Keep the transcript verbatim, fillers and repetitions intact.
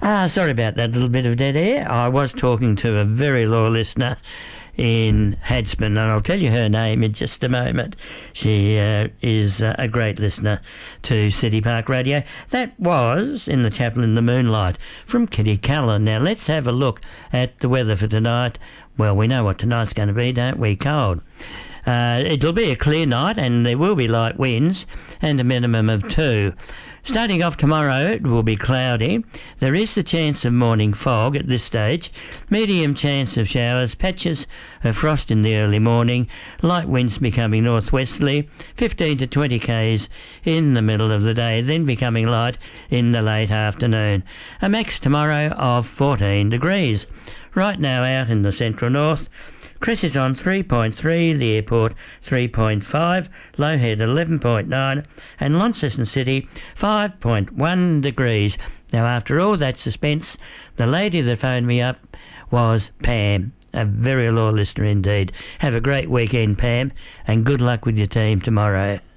Ah, sorry about that little bit of dead air. I was talking to a very loyal listener in Hadsman, and I'll tell you her name in just a moment. She uh, is uh, a great listener to City Park Radio. That was In the Chapel in the Moonlight from Kitty Cullen. Now let's have a look at the weather for tonight. Well, we know what tonight's going to be, don't we? Cold. Uh, it'll be a clear night and there will be light winds and a minimum of two. Starting off tomorrow, it will be cloudy. There is the chance of morning fog at this stage. Medium chance of showers, patches of frost in the early morning, light winds becoming northwesterly, fifteen to twenty k's in the middle of the day, then becoming light in the late afternoon. A max tomorrow of fourteen degrees. Right now out in the central north, Chris is on three point three, the airport three point five, Lowhead eleven point nine, and Launceston City five point one degrees. Now, after all that suspense, the lady that phoned me up was Pam, a very loyal listener indeed. Have a great weekend, Pam, and good luck with your team tomorrow.